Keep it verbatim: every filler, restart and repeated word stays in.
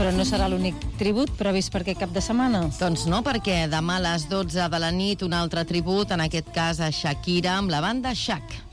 Però no serà l'únic tribut previst per aquest cap de setmana? Doncs no, perquè demà a les dotze de la nit un altre tribut, en aquest cas a Shakira, amb la banda Shak.